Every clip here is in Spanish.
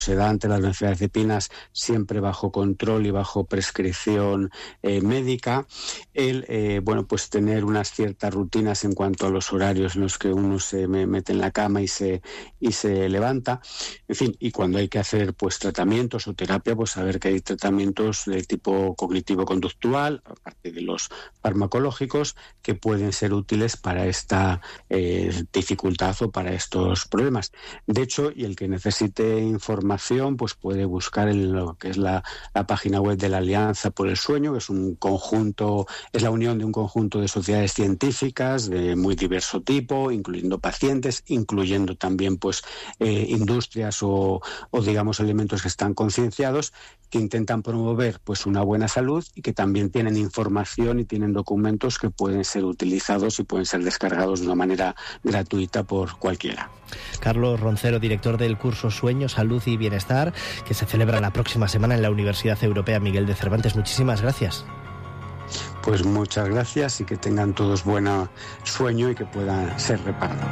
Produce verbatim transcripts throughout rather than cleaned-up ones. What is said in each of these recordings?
se da ante las benzodiazepinas siempre bajo control y bajo prescripción eh, médica, el eh, bueno pues tener unas ciertas rutinas en cuanto a los horarios en los que uno se mete en la cama y se y se levanta, en fin, y cuando hay que hacer pues tratamientos o terapia, pues saber que hay tratamientos de tipo cognitivo-conductual, aparte de los farmacológicos, que pueden ser útiles para esta eh, dificultad o para estos problemas. De hecho, y el que necesite información pues puede buscar en lo que es la, la página web de la Alianza por el Sueño, que es un conjunto, es la unión de un conjunto de sociedades científicas de muy diverso tipo, incluyendo pacientes, incluyendo también pues eh, industrias o, o digamos elementos que están concienciados, que intentan promover pues una buena salud y que también tienen información y tienen documentos que pueden ser utilizados y pueden ser descargados de una manera gratuita por cualquiera. Carlos Roncero, director del curso Sueño, Salud y Bienestar, que se celebra la próxima semana en la Universidad Europea Miguel de Cervantes. Muchísimas gracias. Pues muchas gracias y que tengan todos buen sueño y que puedan ser reparados.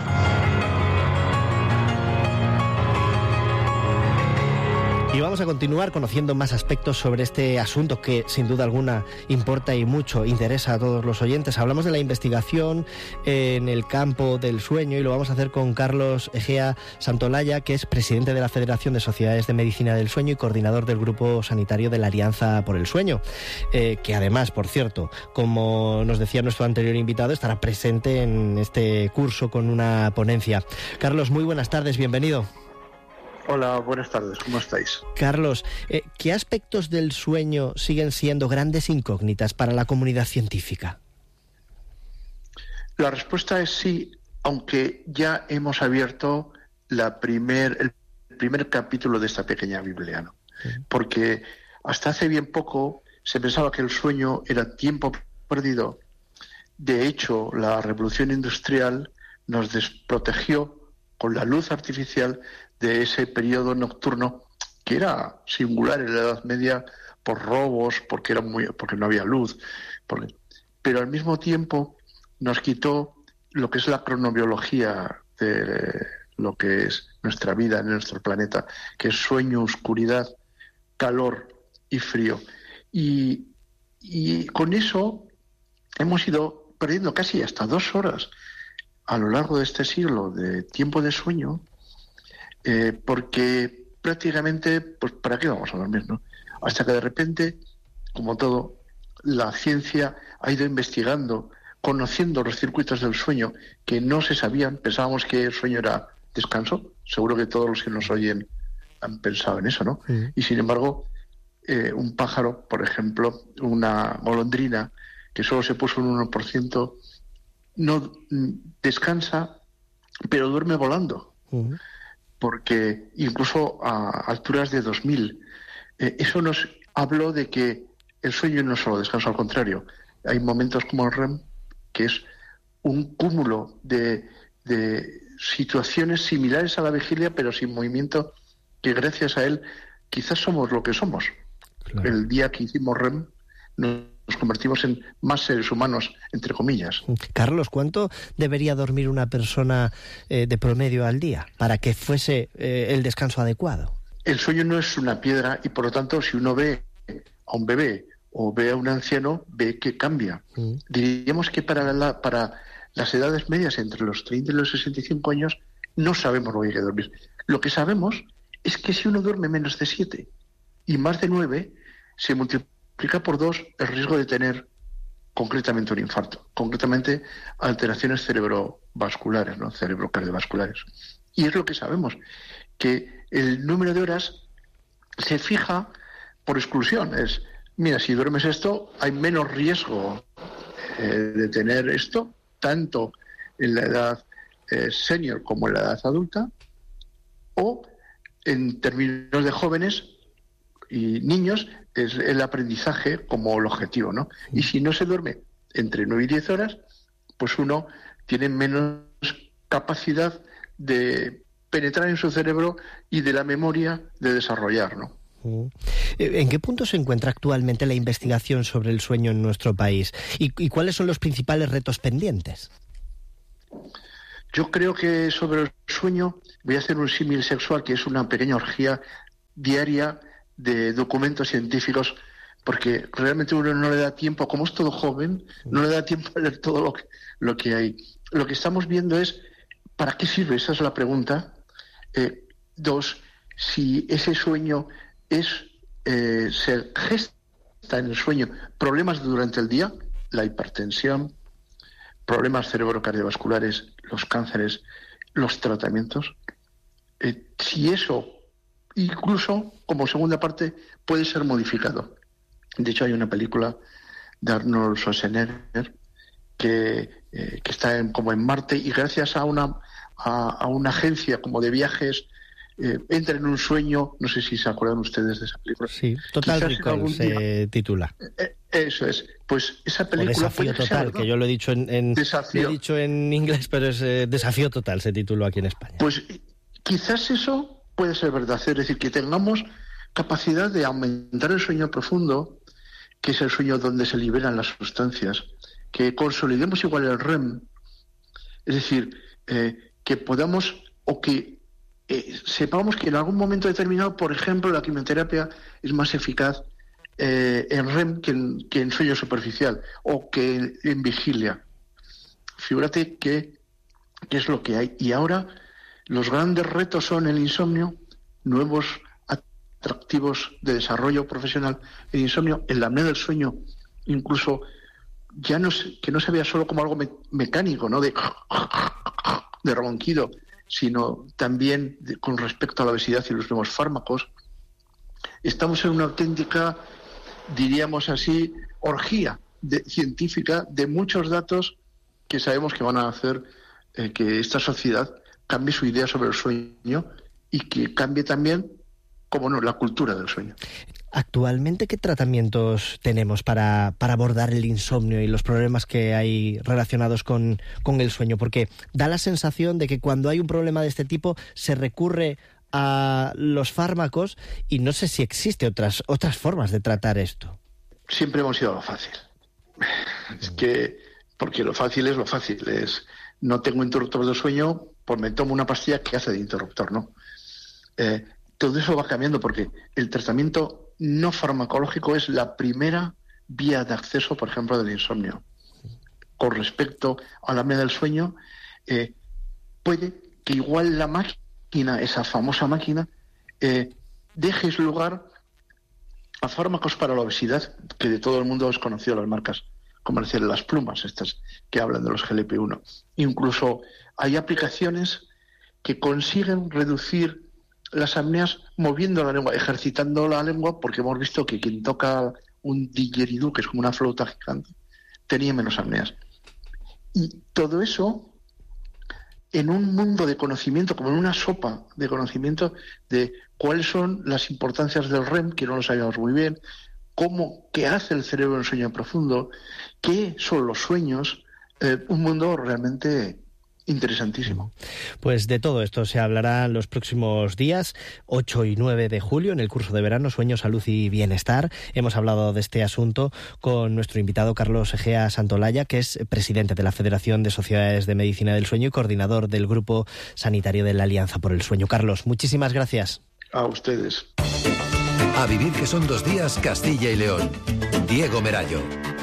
Y vamos a continuar conociendo más aspectos sobre este asunto que sin duda alguna importa y mucho interesa a todos los oyentes. Hablamos de la investigación en el campo del sueño y lo vamos a hacer con Carlos Egea Santolaya, que es presidente de la Federación de Sociedades de Medicina del Sueño y coordinador del grupo sanitario de la Alianza por el Sueño, eh, que además, por cierto, como nos decía nuestro anterior invitado, estará presente en este curso con una ponencia. Carlos, muy buenas tardes, bienvenido. Hola, buenas tardes, ¿cómo estáis? Carlos, eh, ¿qué aspectos del sueño siguen siendo grandes incógnitas para la comunidad científica? La respuesta es sí, aunque ya hemos abierto la primer, el primer capítulo de esta pequeña Biblia, ¿no? Sí. Porque hasta hace bien poco se pensaba que el sueño era tiempo perdido. De hecho, la revolución industrial nos desprotegió con la luz artificial de ese periodo nocturno que era singular en la Edad Media por robos, porque era muy, porque no había luz, porque, pero al mismo tiempo nos quitó lo que es la cronobiología de lo que es nuestra vida en nuestro planeta, que es sueño, oscuridad, calor y frío. Y, y con eso hemos ido perdiendo casi hasta dos horas a lo largo de este siglo de tiempo de sueño, eh, porque prácticamente, pues ¿para qué vamos a dormir, no? Hasta que de repente, como todo, la ciencia ha ido investigando, conociendo los circuitos del sueño que no se sabían. Pensábamos que el sueño era descanso, seguro que todos los que nos oyen han pensado en eso, ¿no? Sí. Y sin embargo, eh, un pájaro, por ejemplo, una golondrina, que solo se puso un uno por ciento, no descansa, pero duerme volando. Uh-huh. Porque incluso a alturas de dos mil, eh, eso nos habló de que el sueño no es solo descanso, al contrario. Hay momentos como el R E M, que es un cúmulo de, de situaciones similares a la vigilia, pero sin movimiento, que gracias a él quizás somos lo que somos. Claro. El día que hicimos R E M, nos convertimos en más seres humanos, entre comillas. Carlos, ¿cuánto debería dormir una persona eh, de promedio al día para que fuese eh, el descanso adecuado? El sueño no es una piedra y, por lo tanto, si uno ve a un bebé o ve a un anciano, ve que cambia. Mm. Diríamos que para, la, para las edades medias, entre los treinta y los sesenta y cinco años, no sabemos lo que hay que dormir. Lo que sabemos es que si uno duerme menos de siete y más de nueve, se multiplica por dos el riesgo de tener concretamente un infarto, concretamente alteraciones cerebrovasculares, ¿no? Cerebrocardiovasculares. Y es lo que sabemos, que el número de horas se fija por exclusión. Es, mira, si duermes esto, hay menos riesgo eh, de tener esto, tanto en la edad eh, senior como en la edad adulta, o en términos de jóvenes y niños, es el aprendizaje como el objetivo, ¿no? Y si no se duerme entre nueve y diez horas, pues uno tiene menos capacidad de penetrar en su cerebro y de la memoria de desarrollar, ¿no? ¿En qué punto se encuentra actualmente la investigación sobre el sueño en nuestro país? ¿Y, y cuáles son los principales retos pendientes? Yo creo que sobre el sueño voy a hacer un símil sexual, que es una pequeña orgía diaria de documentos científicos, porque realmente uno no le da tiempo, como es todo joven, no le da tiempo a leer todo lo que, lo que hay. Lo que estamos viendo es, ¿para qué sirve? Esa es la pregunta. Eh, dos, si ese sueño es eh, se gesta en el sueño problemas durante el día, la hipertensión, problemas cerebrocardiovasculares, los cánceres, los tratamientos. Eh, si eso, incluso como segunda parte, puede ser modificado. De hecho, hay una película de Arnold Schwarzenegger que, eh, que está en, como en Marte, y gracias a una, a, a una agencia como de viajes eh, entra en un sueño. No sé si se acuerdan ustedes de esa película. Sí, Total Recall se día, titula. Eh, eso es. Pues esa película... O Desafío Total, que yo lo he dicho en, en, lo he dicho en inglés, pero es eh, Desafío Total, se tituló aquí en España. Pues quizás eso puede ser verdad. Es decir, que tengamos capacidad de aumentar el sueño profundo, que es el sueño donde se liberan las sustancias, que consolidemos igual el R E M, es decir, eh, que podamos, o que eh, sepamos que en algún momento determinado, por ejemplo, la quimioterapia es más eficaz eh, en R E M que en, que en sueño superficial, o que en, en vigilia. Figúrate que, que es lo que hay. Y ahora los grandes retos son el insomnio, nuevos atractivos de desarrollo profesional, el insomnio, el apnea del sueño, incluso ya no se, que no se vea solo como algo me, mecánico, ¿no? de, de ronquido, sino también de, con respecto a la obesidad y los nuevos fármacos. Estamos en una auténtica, diríamos así, orgía de, científica de muchos datos que sabemos que van a hacer eh, que esta sociedad cambie su idea sobre el sueño y que cambie también, como no, la cultura del sueño. Actualmente, ¿qué tratamientos tenemos para, para abordar el insomnio y los problemas que hay relacionados con, con el sueño? Porque da la sensación de que cuando hay un problema de este tipo se recurre a los fármacos, y no sé si existe otras, otras formas de tratar esto. Siempre hemos ido a lo fácil. Es que, porque lo fácil es lo fácil. Es, no tengo interruptor de sueño, pues me tomo una pastilla que hace de interruptor, ¿no? Eh, Todo eso va cambiando, porque el tratamiento no farmacológico es la primera vía de acceso, por ejemplo, del insomnio. Con respecto a la apnea del sueño, eh, puede que igual la máquina, esa famosa máquina, eh, deje lugar a fármacos para la obesidad, que de todo el mundo es conocido, las marcas comerciales, las plumas estas que hablan de los G L P uno. Incluso hay aplicaciones que consiguen reducir las apneas moviendo la lengua, ejercitando la lengua, porque hemos visto que quien toca un didgeridoo, que es como una flauta gigante, tenía menos apneas. Y todo eso en un mundo de conocimiento, como en una sopa de conocimiento de cuáles son las importancias del R E M, que no lo sabíamos muy bien, cómo, qué hace el cerebro en sueño profundo, qué son los sueños, eh, un mundo realmente interesantísimo. Pues de todo esto se hablará en los próximos días, ocho y nueve de julio, en el curso de verano Sueño, Salud y Bienestar. Hemos hablado de este asunto con nuestro invitado Carlos Egea Santolaya, que es presidente de la Federación de Sociedades de Medicina del Sueño y coordinador del Grupo Sanitario de la Alianza por el Sueño. Carlos, muchísimas gracias. A ustedes. A vivir, que son dos días, Castilla y León. Diego Merayo.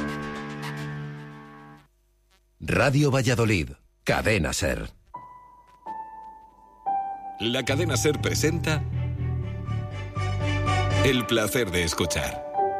Radio Valladolid. Cadena SER. La cadena SER presenta El placer de escuchar.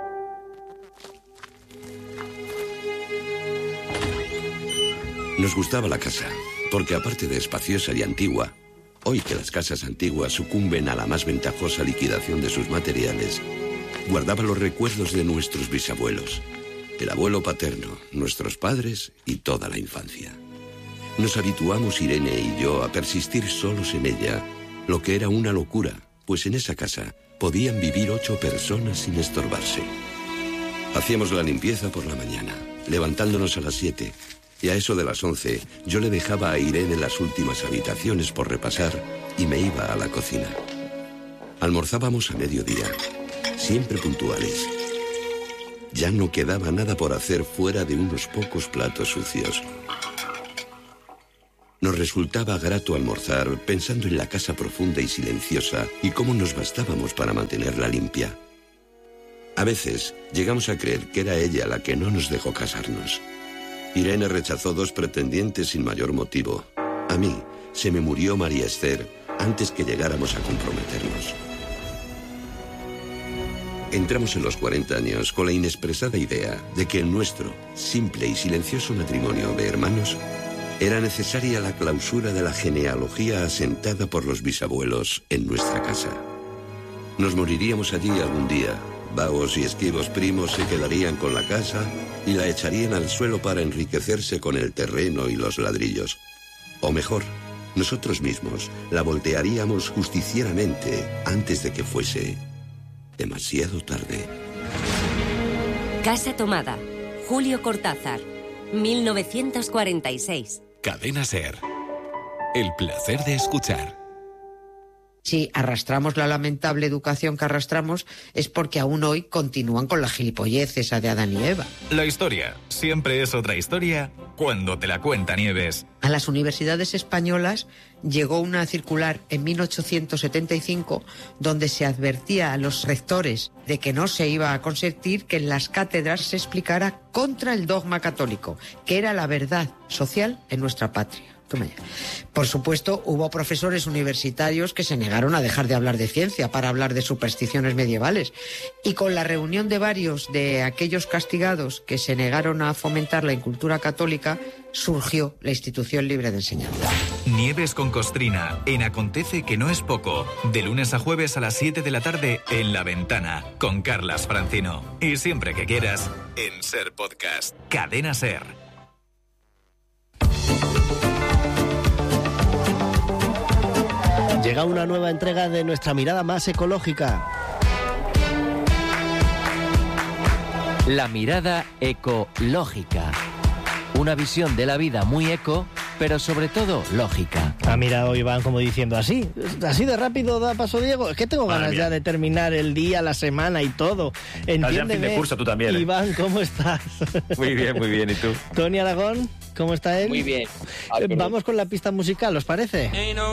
Nos gustaba la casa, porque aparte de espaciosa y antigua, hoy que las casas antiguas sucumben a la más ventajosa liquidación de sus materiales, guardaba los recuerdos de nuestros bisabuelos, el abuelo paterno, nuestros padres y toda la infancia. Nos habituamos, Irene y yo, a persistir solos en ella, lo que era una locura, pues en esa casa podían vivir ocho personas sin estorbarse. Hacíamos la limpieza por la mañana, levantándonos a las siete, y a eso de las once yo le dejaba a Irene las últimas habitaciones por repasar y me iba a la cocina. Almorzábamos a mediodía, siempre puntuales. Ya no quedaba nada por hacer fuera de unos pocos platos sucios. Nos resultaba grato almorzar pensando en la casa profunda y silenciosa y cómo nos bastábamos para mantenerla limpia. A veces llegamos a creer que era ella la que no nos dejó casarnos. Irene rechazó dos pretendientes sin mayor motivo. A mí se me murió María Esther antes que llegáramos a comprometernos. Entramos en los cuarenta años con la inexpresada idea de que en nuestro simple y silencioso matrimonio de hermanos era necesaria la clausura de la genealogía asentada por los bisabuelos en nuestra casa. Nos moriríamos allí algún día. Vagos y esquivos primos se quedarían con la casa y la echarían al suelo para enriquecerse con el terreno y los ladrillos. O mejor, nosotros mismos la voltearíamos justicieramente antes de que fuese demasiado tarde. Casa tomada. Julio Cortázar, mil novecientos cuarenta y seis. Cadena SER. El placer de escuchar. Si arrastramos la lamentable educación que arrastramos es porque aún hoy continúan con la gilipollez esa de Adán y Eva. La historia siempre es otra historia cuando te la cuenta Nieves. A las universidades españolas llegó una circular en mil ochocientos setenta y cinco donde se advertía a los rectores de que no se iba a consentir que en las cátedras se explicara contra el dogma católico, que era la verdad social en nuestra patria. Por supuesto, hubo profesores universitarios que se negaron a dejar de hablar de ciencia para hablar de supersticiones medievales. Y con la reunión de varios de aquellos castigados que se negaron a fomentar la incultura católica, surgió la Institución Libre de Enseñanza. Nieves con Costrina, en Acontece que no es poco, de lunes a jueves a las siete de la tarde en La Ventana, con Carlas Francino. Y siempre que quieras, en SER Podcast. Cadena SER. Llega una nueva entrega de nuestra mirada más ecológica. La mirada ecológica. Una visión de la vida muy eco, pero sobre todo lógica. Ah, mira, hoy van como diciendo así. Así de rápido da paso Diego. Es que tengo ganas ya de terminar el día, la semana y todo. Entiéndeme. Ya en fin de curso tú también, ¿eh? Iván, ¿cómo estás? Muy bien, muy bien. ¿Y tú? Tony Aragón, ¿cómo está él? Muy bien. Ay, Vamos con la pista musical, ¿os parece?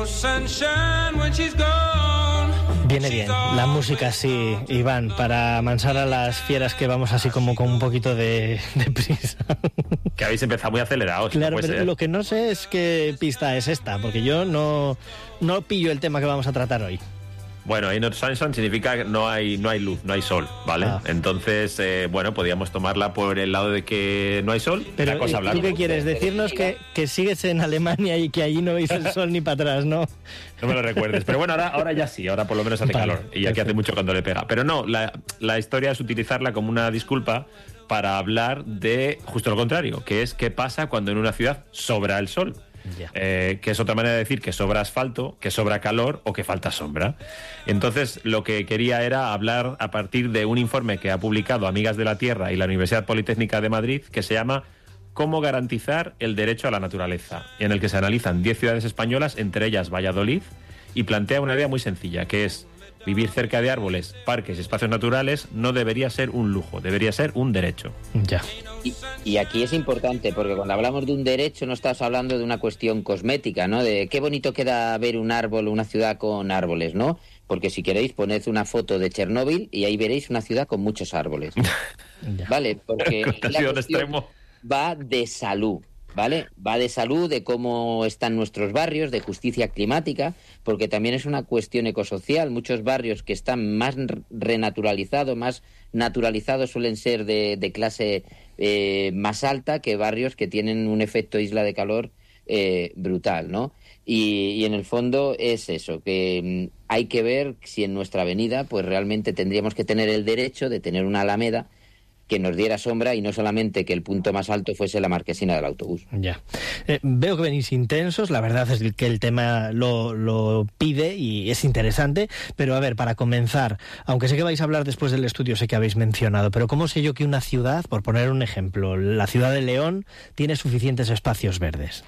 Viene bien, la música sí, Iván, para amansar a las fieras que vamos así como con un poquito de, de prisa. Que habéis empezado muy acelerados. Claro, no pero ser. Lo que no sé es qué pista es esta, porque yo no, no pillo el tema que vamos a tratar hoy. Bueno, Ain't No Sunshine significa que no hay, no hay luz, no hay sol, ¿vale? Ah. Entonces, eh, bueno, podríamos tomarla por el lado de que no hay sol. Pero la cosa ¿tú qué quieres? Decirnos que, que sigues en Alemania y que allí no veis el sol ni para atrás, ¿no? No me lo recuerdes. Pero bueno, ahora, ahora ya sí, ahora por lo menos hace vale, calor. Y aquí hace mucho cuando le pega. Pero no, la, la historia es utilizarla como una disculpa para hablar de justo lo contrario, que es qué pasa cuando en una ciudad sobra el sol. Yeah. Eh, que es otra manera de decir que sobra asfalto, que sobra calor o que falta sombra. Entonces lo que quería era hablar a partir de un informe que ha publicado Amigas de la Tierra y la Universidad Politécnica de Madrid, que se llama Cómo garantizar el derecho a la naturaleza, en el que se analizan diez ciudades españolas, entre ellas Valladolid, y plantea una idea muy sencilla, que es vivir cerca de árboles, parques y espacios naturales no debería ser un lujo, debería ser un derecho. Ya. Y, y aquí es importante, porque cuando hablamos de un derecho no estás hablando de una cuestión cosmética, ¿no? De qué bonito queda ver un árbol o una ciudad con árboles, ¿no? Porque si queréis poned una foto de Chernóbil y ahí veréis una ciudad con muchos árboles. ¿Vale? Porque la cuestión va de salud. ¿Vale? Va de salud, de cómo están nuestros barrios, de justicia climática, porque también es una cuestión ecosocial. Muchos barrios que están más renaturalizados, más naturalizados, suelen ser de, de clase eh, más alta que barrios que tienen un efecto isla de calor eh, brutal, ¿no? Y, y en el fondo es eso, que mm, hay que ver si en nuestra avenida pues realmente tendríamos que tener el derecho de tener una alameda que nos diera sombra y no solamente que el punto más alto fuese la marquesina del autobús. Ya. Eh, veo que venís intensos, la verdad es que el tema lo, lo pide y es interesante, pero a ver, para comenzar, aunque sé que vais a hablar después del estudio, sé que habéis mencionado, pero ¿cómo sé yo que una ciudad, por poner un ejemplo, la ciudad de León, tiene suficientes espacios verdes?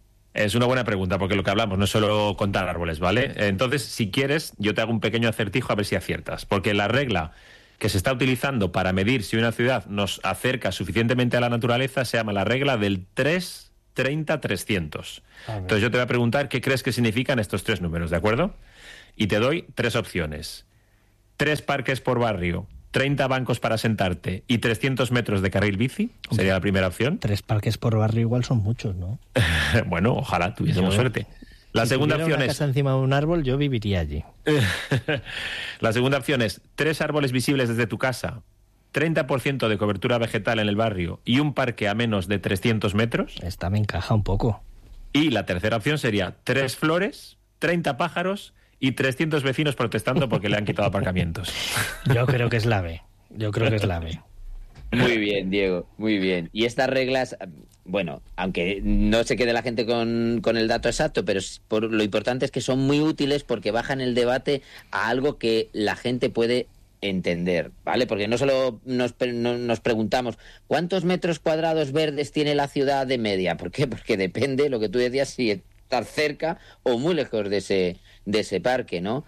Es una buena pregunta, porque lo que hablamos no es solo contar árboles, ¿vale? Entonces, si quieres, yo te hago un pequeño acertijo a ver si aciertas, porque la regla que se está utilizando para medir si una ciudad nos acerca suficientemente a la naturaleza se llama la regla del tres treinta, trescientos. Entonces yo te voy a preguntar qué crees que significan estos tres números, ¿de acuerdo? Y te doy tres opciones. Tres parques por barrio, treinta bancos para sentarte y trescientos metros de carril bici, sería la primera opción. Tres parques por barrio igual son muchos, ¿no? Bueno, ojalá tuviésemos yo, suerte. La si segunda opción una es... casa encima de un árbol, yo viviría allí. La segunda opción es tres árboles visibles desde tu casa, treinta por ciento de cobertura vegetal en el barrio y un parque a menos de trescientos metros. Esta me encaja un poco. Y la tercera opción sería tres flores, treinta pájaros y trescientos vecinos protestando porque le han quitado aparcamientos. Yo creo que es la B. Yo creo que es la B. Muy bien, Diego, muy bien. Y estas reglas, bueno, aunque no se quede la gente con, con el dato exacto, pero por, lo importante es que son muy útiles porque bajan el debate a algo que la gente puede entender, ¿vale? Porque no solo nos, no, nos preguntamos ¿cuántos metros cuadrados verdes tiene la ciudad de media? ¿Por qué? Porque depende, lo que tú decías, si estar cerca o muy lejos de ese, de ese parque, ¿no?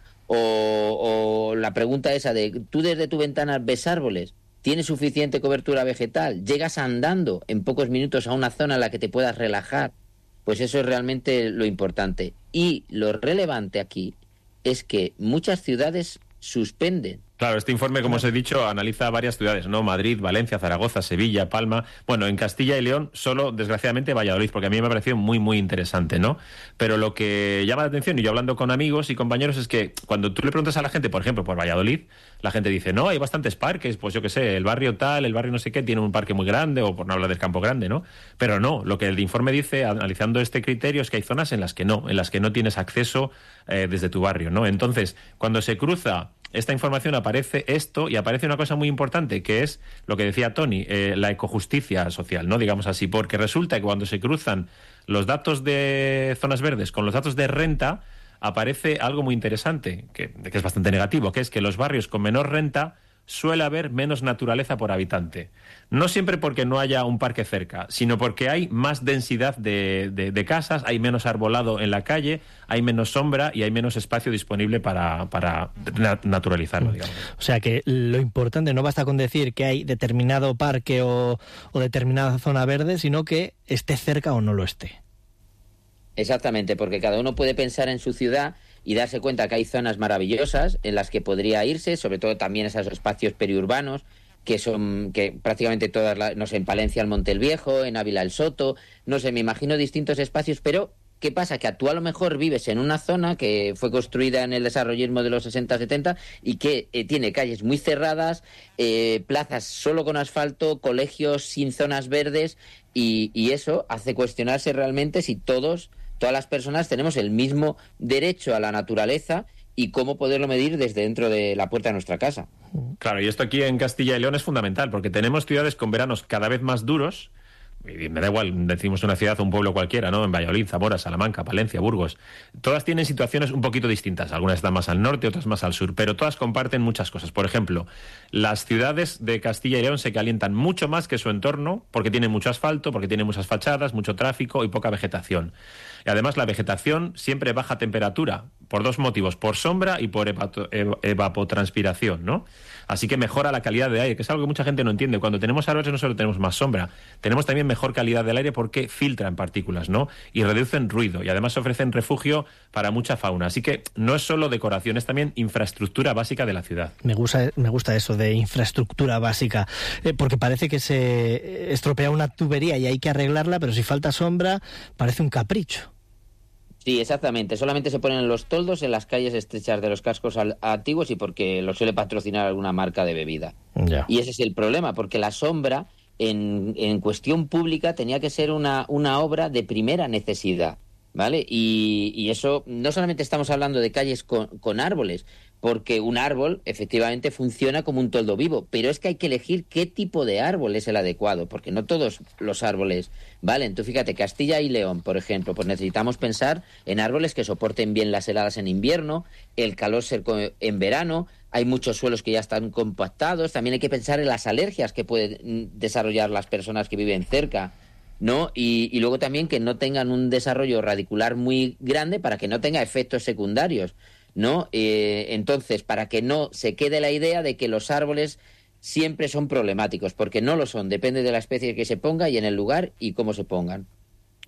O, o la pregunta esa de ¿tú desde tu ventana ves árboles? ¿Tienes suficiente cobertura vegetal? ¿Llegas andando en pocos minutos a una zona en la que te puedas relajar? Pues eso es realmente lo importante. Y lo relevante aquí es que muchas ciudades suspenden. Claro, este informe, como os he dicho, analiza varias ciudades, ¿no? Madrid, Valencia, Zaragoza, Sevilla, Palma. Bueno, en Castilla y León solo, desgraciadamente, Valladolid, porque a mí me ha parecido muy, muy interesante, ¿no? Pero lo que llama la atención, y yo hablando con amigos y compañeros, es que cuando tú le preguntas a la gente, por ejemplo, por Valladolid, la gente dice, no, hay bastantes parques, pues yo qué sé, el barrio tal, el barrio no sé qué, tiene un parque muy grande, o por no hablar del Campo Grande, ¿no? Pero no, lo que el informe dice, analizando este criterio, es que hay zonas en las que no, en las que no tienes acceso eh, desde tu barrio, ¿no? Entonces, cuando se cruza esta información, aparece esto y aparece una cosa muy importante, que es lo que decía Tony, eh, la ecojusticia social, ¿no? Digamos así, porque resulta que cuando se cruzan los datos de zonas verdes con los datos de renta, aparece algo muy interesante, que, que es bastante negativo, que es que los barrios con menor renta suele haber menos naturaleza por habitante. No siempre porque no haya un parque cerca, sino porque hay más densidad de, de, de casas, hay menos arbolado en la calle, hay menos sombra y hay menos espacio disponible para, para naturalizarlo, digamos. O sea que lo importante no basta con decir que hay determinado parque o, o determinada zona verde, sino que esté cerca o no lo esté. Exactamente, porque cada uno puede pensar en su ciudad y darse cuenta que hay zonas maravillosas en las que podría irse, sobre todo también esos espacios periurbanos, que son que prácticamente todas, las, no sé, en Palencia el Monte el Viejo, en Ávila el Soto, no sé, me imagino distintos espacios, pero ¿qué pasa? Que tú a lo mejor vives en una zona que fue construida en el desarrollismo de los sesenta setenta y que eh, tiene calles muy cerradas, eh, plazas solo con asfalto, colegios sin zonas verdes, y, y eso hace cuestionarse realmente si todos... Todas las personas tenemos el mismo derecho a la naturaleza y cómo poderlo medir desde dentro de la puerta de nuestra casa. Claro, y esto aquí en Castilla y León es fundamental, porque tenemos ciudades con veranos cada vez más duros, y me da igual, decimos una ciudad o un pueblo cualquiera, ¿no? En Valladolid, Zamora, Salamanca, Palencia, Burgos. Todas tienen situaciones un poquito distintas. Algunas están más al norte, otras más al sur, pero todas comparten muchas cosas. Por ejemplo, las ciudades de Castilla y León se calientan mucho más que su entorno porque tienen mucho asfalto, porque tienen muchas fachadas, mucho tráfico y poca vegetación. Y además la vegetación siempre baja temperatura, por dos motivos, por sombra y por evapo- ev- evapotranspiración, ¿no? Así que mejora la calidad de aire, que es algo que mucha gente no entiende. Cuando tenemos árboles no solo tenemos más sombra, tenemos también mejor calidad del aire porque filtran partículas, ¿no? Y reducen ruido y además ofrecen refugio para mucha fauna. Así que no es solo decoración, es también infraestructura básica de la ciudad. Me gusta, me gusta eso de infraestructura básica, eh, porque parece que se estropea una tubería y hay que arreglarla, pero si falta sombra parece un capricho. Sí, exactamente. Solamente se ponen los toldos en las calles estrechas de los cascos al- antiguos y porque lo suele patrocinar alguna marca de bebida. Ya. Y ese es el problema, porque la sombra en, en cuestión pública tenía que ser una, una obra de primera necesidad, ¿vale? Y, y eso, no solamente estamos hablando de calles con, con árboles, porque un árbol efectivamente funciona como un toldo vivo, pero es que hay que elegir qué tipo de árbol es el adecuado, porque no todos los árboles valen. Tú fíjate, Castilla y León, por ejemplo, pues necesitamos pensar en árboles que soporten bien las heladas en invierno, el calor seco en verano, hay muchos suelos que ya están compactados, también hay que pensar en las alergias que pueden desarrollar las personas que viven cerca, ¿no? Y, y luego también que no tengan un desarrollo radicular muy grande para que no tenga efectos secundarios, ¿no? Eh, entonces, para que no se quede la idea de que los árboles siempre son problemáticos, porque no lo son, depende de la especie que se ponga y en el lugar y cómo se pongan.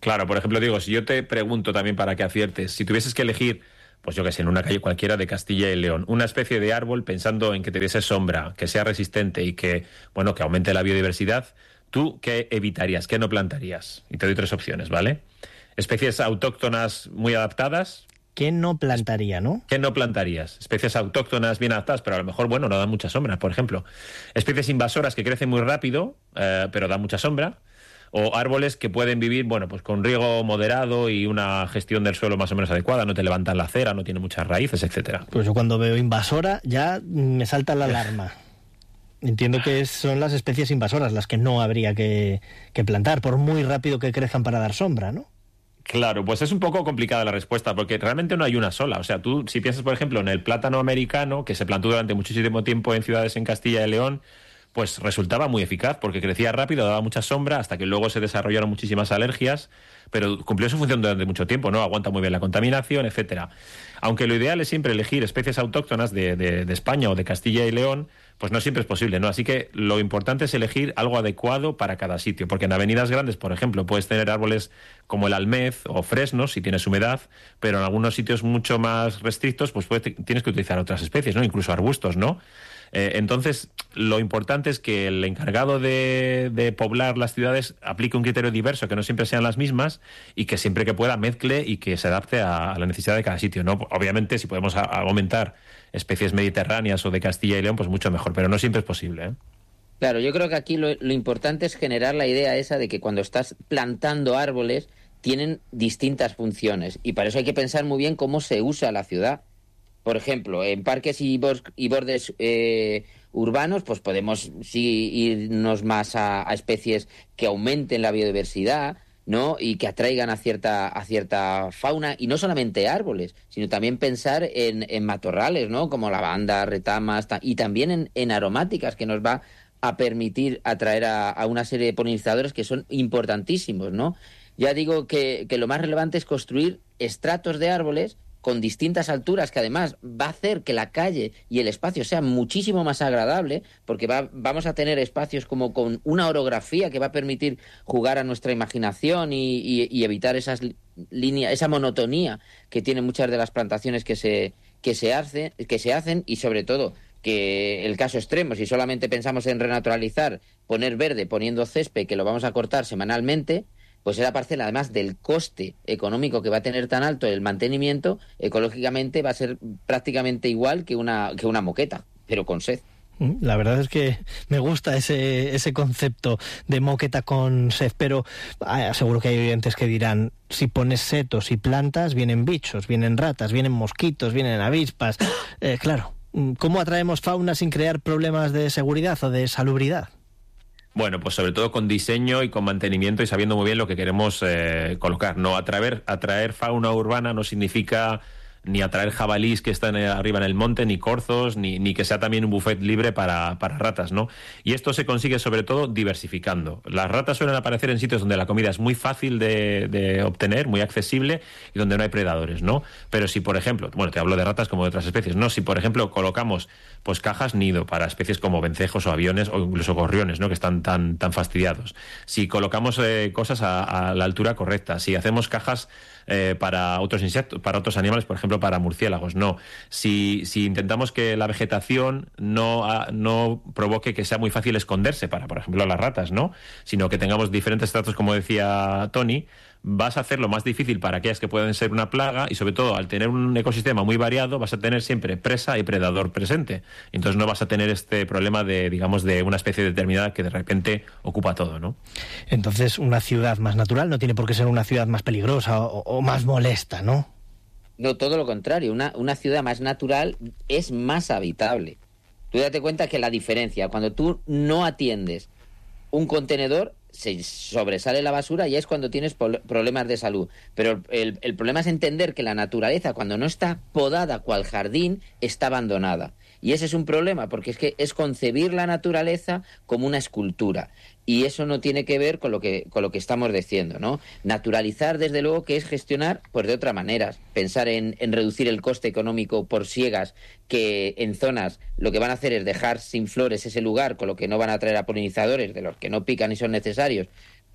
Claro, por ejemplo, digo, si yo te pregunto también para que aciertes, si tuvieses que elegir, pues yo que sé, en una calle cualquiera de Castilla y León, una especie de árbol pensando en que te diese sombra, que sea resistente y que, bueno, que aumente la biodiversidad, ¿tú qué evitarías? ¿Qué no plantarías? Y te doy tres opciones, ¿vale? Especies autóctonas muy adaptadas. ¿Qué no plantaría, no? ¿Qué no plantarías? Especies autóctonas bien adaptadas, pero a lo mejor, bueno, no dan mucha sombra, por ejemplo. Especies invasoras que crecen muy rápido, eh, pero dan mucha sombra. O árboles que pueden vivir, bueno, pues con riego moderado y una gestión del suelo más o menos adecuada, no te levantan la acera, no tienen muchas raíces, etcétera. Pues yo cuando veo invasora ya me salta la alarma. Entiendo que son las especies invasoras las que no habría que, que plantar, por muy rápido que crezcan para dar sombra, ¿no? Claro, pues es un poco complicada la respuesta, porque realmente no hay una sola. O sea, tú si piensas, por ejemplo, en el plátano americano, que se plantó durante muchísimo tiempo en ciudades en Castilla y León, pues resultaba muy eficaz porque crecía rápido, daba mucha sombra, hasta que luego se desarrollaron muchísimas alergias, pero cumplió su función durante mucho tiempo, ¿no? Aguanta muy bien la contaminación, etcétera. Aunque lo ideal es siempre elegir especies autóctonas de, de, de España o de Castilla y León, pues no siempre es posible, ¿no? Así que lo importante es elegir algo adecuado para cada sitio, porque en avenidas grandes, por ejemplo, puedes tener árboles como el almez o fresnos si tienes humedad, pero en algunos sitios mucho más restrictos, pues puedes, tienes que utilizar otras especies, ¿no? Incluso arbustos, ¿no? Eh, entonces, lo importante es que el encargado de, de poblar las ciudades aplique un criterio diverso, que no siempre sean las mismas y que siempre que pueda mezcle y que se adapte a, a la necesidad de cada sitio, ¿no? Obviamente, si podemos a, a aumentar especies mediterráneas o de Castilla y León, pues mucho mejor, pero no siempre es posible, ¿eh? Claro, yo creo que aquí lo, lo importante es generar la idea esa de que cuando estás plantando árboles tienen distintas funciones y para eso hay que pensar muy bien cómo se usa la ciudad. Por ejemplo, en parques y, bos- y bordes eh, urbanos, pues podemos sí irnos más a, a especies que aumenten la biodiversidad, ¿no? Y que atraigan a cierta a cierta fauna, y no solamente árboles, sino también pensar en, en matorrales, ¿no? Como lavanda, retamas, ta- y también en, en aromáticas, que nos va a permitir atraer a, a una serie de polinizadores que son importantísimos, ¿no? Ya digo que, que lo más relevante es construir estratos de árboles con distintas alturas, que además va a hacer que la calle y el espacio sea muchísimo más agradable, porque va, vamos a tener espacios como con una orografía que va a permitir jugar a nuestra imaginación y, y, y evitar esas líneas, esa monotonía que tienen muchas de las plantaciones que se, que se hace, que se hacen, y sobre todo que el caso extremo, si solamente pensamos en renaturalizar, poner verde, poniendo césped, que lo vamos a cortar semanalmente, pues esa parcela, además del coste económico que va a tener tan alto el mantenimiento, ecológicamente va a ser prácticamente igual que una, que una moqueta, pero con sed. La verdad es que me gusta ese, ese concepto de moqueta con sed, pero ah, seguro que hay oyentes que dirán, si pones setos y plantas, vienen bichos, vienen ratas, vienen mosquitos, vienen avispas. Eh, claro, ¿cómo atraemos fauna sin crear problemas de seguridad o de salubridad? Bueno, pues sobre todo con diseño y con mantenimiento y sabiendo muy bien lo que queremos eh, colocar. No atraer, atraer fauna urbana no significa ni atraer jabalís que están arriba en el monte, ni corzos, ni, ni que sea también un buffet libre para, para ratas, ¿no? Y esto se consigue sobre todo diversificando. Las ratas suelen aparecer en sitios donde la comida es muy fácil de, de obtener, muy accesible y donde no hay predadores, ¿no? Pero si, por ejemplo, bueno, te hablo de ratas como de otras especies, ¿no? Si, por ejemplo, colocamos pues cajas nido para especies como vencejos o aviones o incluso gorriones, ¿no? Que están tan, tan fastidiados. Si colocamos eh, cosas a, a la altura correcta, si hacemos cajas Eh, para otros insectos, para otros animales, por ejemplo, para murciélagos, no. Si, si intentamos que la vegetación no, a, no provoque que sea muy fácil esconderse para, por ejemplo, las ratas, ¿no? Sino que tengamos diferentes estratos, como decía Tony, vas a hacerlo más difícil para aquellas que pueden ser una plaga y, sobre todo, al tener un ecosistema muy variado, vas a tener siempre presa y predador presente. Entonces no vas a tener este problema de, digamos, de una especie determinada que de repente ocupa todo, ¿no? Entonces, una ciudad más natural no tiene por qué ser una ciudad más peligrosa o, o más molesta, ¿no? No, todo lo contrario. Una, una ciudad más natural es más habitable. Tú date cuenta que la diferencia, cuando tú no atiendes un contenedor, se sobresale la basura y es cuando tienes problemas de salud. Pero el, el problema es entender que la naturaleza, cuando no está podada cual jardín, está abandonada. Y ese es un problema, porque es que es concebir la naturaleza como una escultura. Y eso no tiene que ver con lo que, con lo que estamos diciendo, ¿no? Naturalizar, desde luego, que es gestionar pues de otra manera. Pensar en, en reducir el coste económico por siegas, que en zonas lo que van a hacer es dejar sin flores ese lugar, con lo que no van a traer a polinizadores, de los que no pican y son necesarios, pero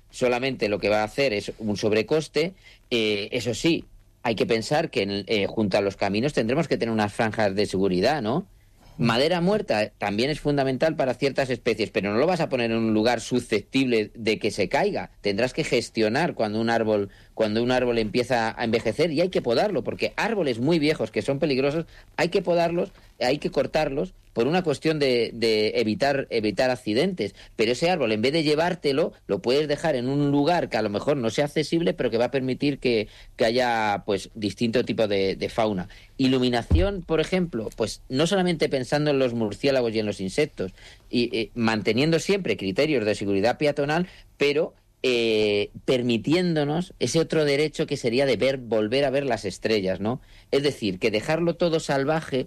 solamente lo que va a hacer es un sobrecoste. Eh, eso sí, hay que pensar que eh, junto a los caminos tendremos que tener unas franjas de seguridad, ¿no? Madera muerta también es fundamental para ciertas especies, pero no lo vas a poner en un lugar susceptible de que se caiga. Tendrás que gestionar cuando un árbol, cuando un árbol empieza a envejecer, y hay que podarlo, porque árboles muy viejos que son peligrosos, hay que podarlos, hay que cortarlos por una cuestión de, de evitar, evitar accidentes. Pero ese árbol, en vez de llevártelo, lo puedes dejar en un lugar que a lo mejor no sea accesible, pero que va a permitir que, que haya pues distinto tipo de, de fauna. Iluminación, por ejemplo, pues no solamente pensando en los murciélagos y en los insectos, y eh, manteniendo siempre criterios de seguridad peatonal, pero eh, permitiéndonos ese otro derecho que sería de ver, volver a ver las estrellas, ¿no? Es decir, que dejarlo todo salvaje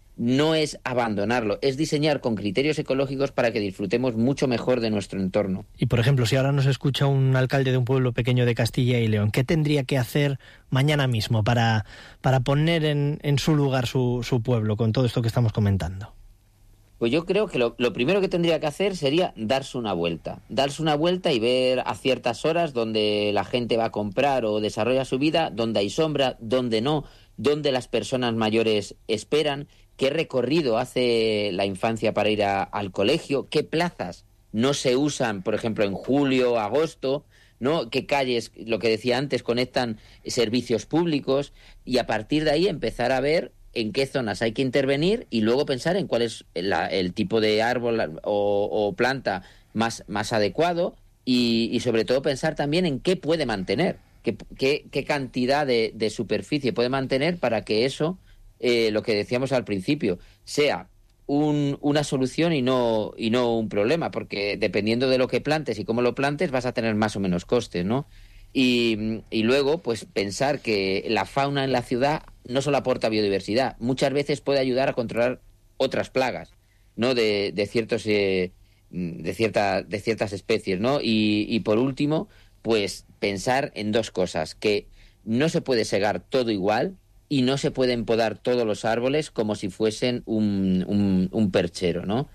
no es abandonarlo, es diseñar con criterios ecológicos para que disfrutemos mucho mejor de nuestro entorno. Y, por ejemplo, si ahora nos escucha un alcalde de un pueblo pequeño de Castilla y León, ¿qué tendría que hacer mañana mismo para, para poner en, en su lugar su, su pueblo con todo esto que estamos comentando? Pues yo creo que lo, lo primero que tendría que hacer sería darse una vuelta. Darse una vuelta y ver a ciertas horas donde la gente va a comprar o desarrolla su vida, donde hay sombra, donde no, donde las personas mayores esperan, qué recorrido hace la infancia para ir a, al colegio, qué plazas no se usan, por ejemplo, en julio, agosto, ¿no? Qué calles, lo que decía antes, conectan servicios públicos, y a partir de ahí empezar a ver en qué zonas hay que intervenir y luego pensar en cuál es la, el tipo de árbol o, o planta más, más adecuado, y, y sobre todo pensar también en qué puede mantener, qué, qué, qué cantidad de, de superficie puede mantener para que eso, eh, lo que decíamos al principio, sea un, una solución y no, y no un problema, porque dependiendo de lo que plantes y cómo lo plantes vas a tener más o menos costes, ¿no? Y, y luego, pues pensar que la fauna en la ciudad no solo aporta biodiversidad, muchas veces puede ayudar a controlar otras plagas, ¿no? De, de ciertos eh, de cierta, de ciertas especies, ¿no? Y, y por último, pues pensar en dos cosas: que no se puede segar todo igual y no se pueden podar todos los árboles como si fuesen un, un, un perchero, ¿no?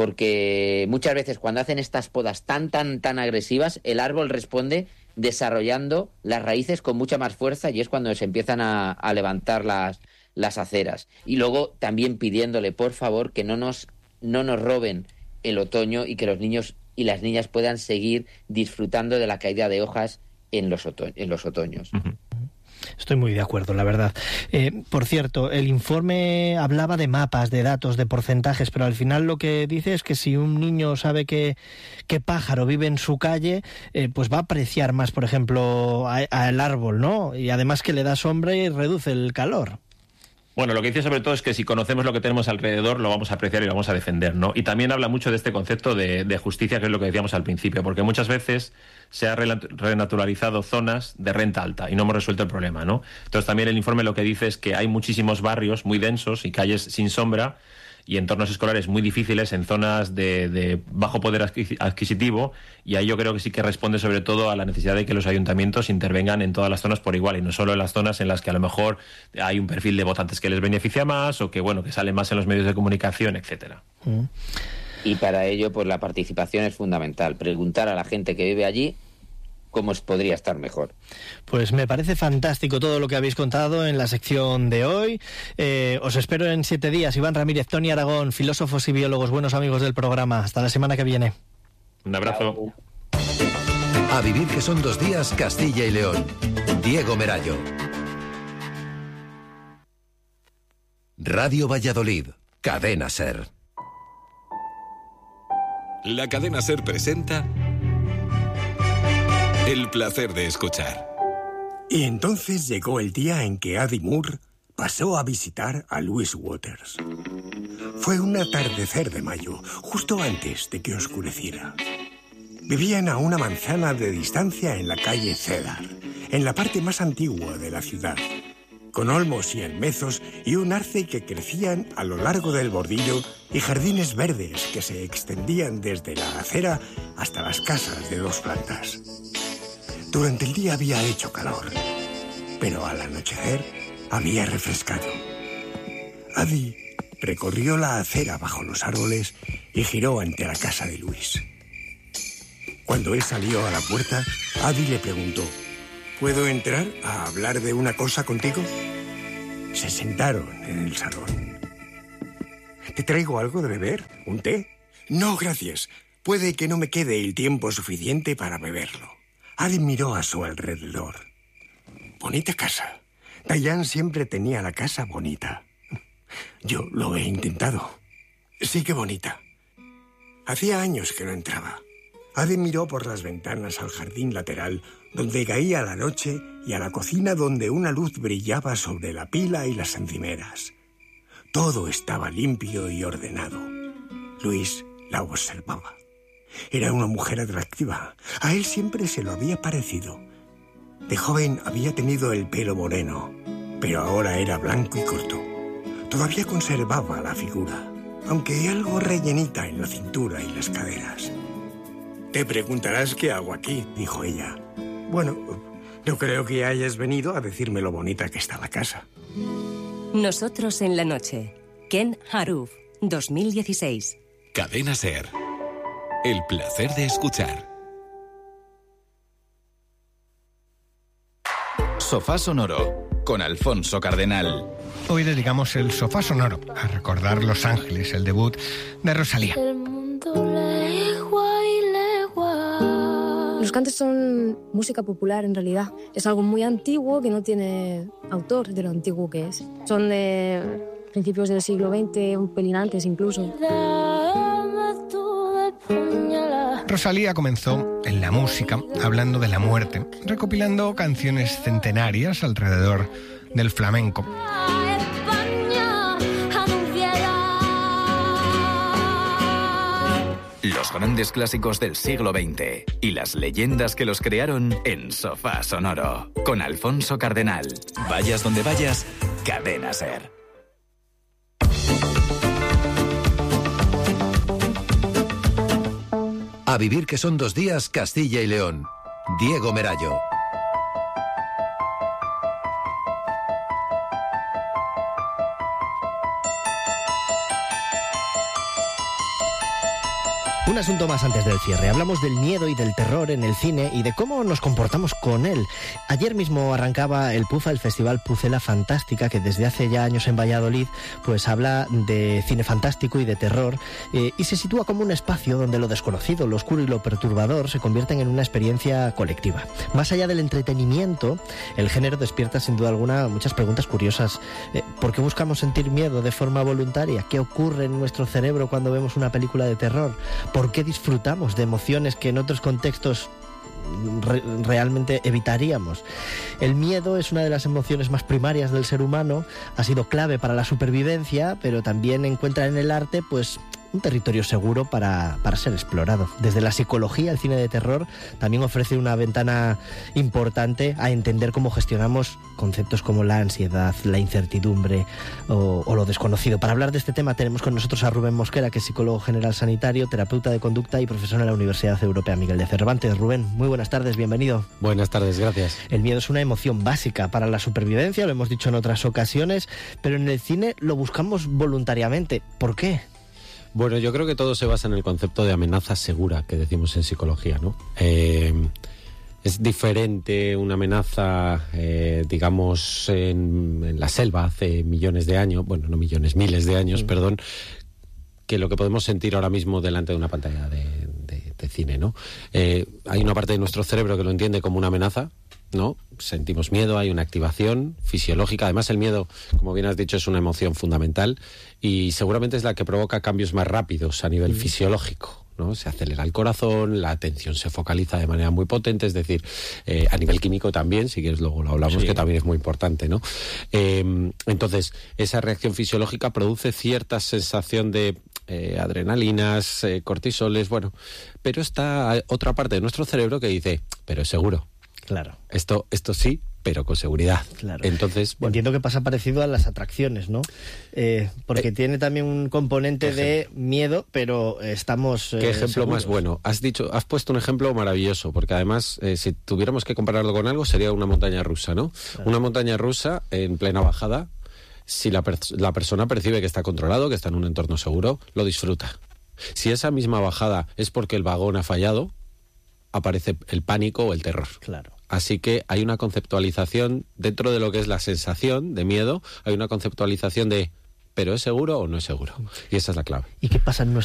Porque muchas veces cuando hacen estas podas tan, tan, tan agresivas, el árbol responde desarrollando las raíces con mucha más fuerza, y es cuando se empiezan a, a levantar las, las aceras. Y luego también pidiéndole, por favor, que no nos, no nos roben el otoño y que los niños y las niñas puedan seguir disfrutando de la caída de hojas en los, oto- en los otoños. Uh-huh. Estoy muy de acuerdo, la verdad. Eh, por cierto, el informe hablaba de mapas, de datos, de porcentajes, pero al final lo que dice es que si un niño sabe que, que pájaro vive en su calle, eh, pues va a apreciar más, por ejemplo, al árbol, ¿no? Y además que le da sombra y reduce el calor. Bueno, lo que dice sobre todo es que si conocemos lo que tenemos alrededor, lo vamos a apreciar y lo vamos a defender, ¿no? Y también habla mucho de este concepto de, de justicia, que es lo que decíamos al principio, porque muchas veces se ha renaturalizado zonas de renta alta y no hemos resuelto el problema, ¿no? Entonces también el informe lo que dice es que hay muchísimos barrios muy densos y calles sin sombra y entornos escolares muy difíciles en zonas de, de bajo poder adquisitivo, y ahí yo creo que sí que responde sobre todo a la necesidad de que los ayuntamientos intervengan en todas las zonas por igual y no solo en las zonas en las que a lo mejor hay un perfil de votantes que les beneficia más o que bueno que salen más en los medios de comunicación, etcétera. Mm. Y para ello pues la participación es fundamental, preguntar a la gente que vive allí cómo podría estar mejor. Pues me parece fantástico todo lo que habéis contado en la sección de hoy. Eh, os espero en siete días. Iván Ramírez, Tony Aragón, filósofos y biólogos, buenos amigos del programa. Hasta la semana que viene. Un abrazo. A vivir que son dos días, Castilla y León. Diego Merayo. Radio Valladolid, Cadena SER. La Cadena SER presenta El placer de escuchar. Y entonces llegó el día en que Addie Moore pasó a visitar a Louise Waters. Fue un atardecer de mayo, justo antes de que oscureciera. Vivían a una manzana de distancia en la calle Cedar, en la parte más antigua de la ciudad, con olmos y almezos y un arce que crecían a lo largo del bordillo y jardines verdes que se extendían desde la acera hasta las casas de dos plantas. Durante el día había hecho calor, pero al anochecer había refrescado. Addie recorrió la acera bajo los árboles y giró ante la casa de Luis. Cuando él salió a la puerta, Adi le preguntó: ¿puedo entrar a hablar de una cosa contigo? Se sentaron en el salón. ¿Te traigo algo de beber? ¿Un té? No, gracias. Puede que no me quede el tiempo suficiente para beberlo. Adi miró a su alrededor. Bonita casa. Diane siempre tenía la casa bonita. Yo lo he intentado. Sí que bonita. Hacía años que no entraba. Adi miró por las ventanas al jardín lateral, donde caía la noche, y a la cocina, donde una luz brillaba sobre la pila y las encimeras. Todo estaba limpio y ordenado. Luis la observaba. Era una mujer atractiva. A él siempre se lo había parecido. De joven había tenido el pelo moreno, pero ahora era blanco y corto. Todavía conservaba la figura, aunque algo rellenita en la cintura y las caderas. Te preguntarás qué hago aquí, dijo ella. Bueno, no creo que hayas venido a decirme lo bonita que está la casa. Nosotros en la noche. Ken Haruf, dos mil dieciséis. Cadena SER. El placer de escuchar. Sofá Sonoro, con Alfonso Cardenal. Hoy dedicamos el Sofá Sonoro a recordar Los Ángeles, el debut de Rosalía. El mundo legua y legua. Los cantes son música popular, en realidad. Es algo muy antiguo que no tiene autor de lo antiguo que es. Son de principios del siglo veinte, un pelín antes incluso. Rosalía comenzó en la música hablando de la muerte, recopilando canciones centenarias alrededor del flamenco. Los grandes clásicos del siglo veinte y las leyendas que los crearon en Sofá Sonoro, con Alfonso Cardenal. Vayas donde vayas, Cadena SER. A vivir que son dos días, Castilla y León. Diego Merayo. Un asunto más antes del cierre. Hablamos del miedo y del terror en el cine y de cómo nos comportamos con él. Ayer mismo arrancaba el PUFA, el Festival Pucela Fantástica, que desde hace ya años en Valladolid pues habla de cine fantástico y de terror, eh, y se sitúa como un espacio donde lo desconocido, lo oscuro y lo perturbador se convierten en una experiencia colectiva. Más allá del entretenimiento, el género despierta sin duda alguna muchas preguntas curiosas. Eh, ¿Por qué buscamos sentir miedo de forma voluntaria? ¿Qué ocurre en nuestro cerebro cuando vemos una película de terror? ¿Por qué disfrutamos de emociones que en otros contextos re- realmente evitaríamos? El miedo es una de las emociones más primarias del ser humano, ha sido clave para la supervivencia, pero también encuentra en el arte pues un territorio seguro para, para ser explorado. Desde la psicología, el cine de terror también ofrece una ventana importante a entender cómo gestionamos conceptos como la ansiedad, la incertidumbre o, o lo desconocido. Para hablar de este tema tenemos con nosotros a Rubén Mosquera, que es psicólogo general sanitario, terapeuta de conducta y profesor en la Universidad Europea Miguel de Cervantes. Rubén, muy buenas tardes, bienvenido. Buenas tardes, gracias. El miedo es una emoción básica para la supervivencia, lo hemos dicho en otras ocasiones, pero en el cine lo buscamos voluntariamente. ¿Por qué? Bueno, yo creo que todo se basa en el concepto de amenaza segura que decimos en psicología, ¿no? Eh, es diferente una amenaza, eh, digamos, en, en la selva hace millones de años, bueno, no millones, miles de años, mm. perdón, que lo que podemos sentir ahora mismo delante de una pantalla de, de, de cine, ¿no? Eh, hay una parte de nuestro cerebro que lo entiende como una amenaza, ¿no? Sentimos miedo, hay una activación fisiológica. Además, el miedo, como bien has dicho, es una emoción fundamental y seguramente es la que provoca cambios más rápidos a nivel mm. fisiológico, ¿no? Se acelera el corazón, la atención se focaliza de manera muy potente, es decir, eh, a nivel químico también, si quieres luego lo hablamos, sí. que también es muy importante, ¿no? Eh, entonces, esa reacción fisiológica produce cierta sensación de eh, adrenalinas, eh, cortisoles, bueno, pero está otra parte de nuestro cerebro que dice, pero es seguro. Claro. Esto, esto sí, pero con seguridad. Claro. Entonces, bueno. Entiendo que pasa parecido a las atracciones, ¿no? Eh, porque eh, tiene también un componente de miedo, pero estamos eh, ¿Qué ejemplo seguros? Más bueno? Has dicho, has puesto un ejemplo maravilloso, porque además, eh, si tuviéramos que compararlo con algo, sería una montaña rusa, ¿no? Claro. Una montaña rusa en plena bajada, si la, per- la persona percibe que está controlado, que está en un entorno seguro, lo disfruta. Si esa misma bajada es porque el vagón ha fallado, aparece el pánico o el terror. Claro. Así que hay una conceptualización, dentro de lo que es la sensación de miedo, hay una conceptualización de ¿pero es seguro o no es seguro? Y esa es la clave. ¿Y qué pasa en nuestro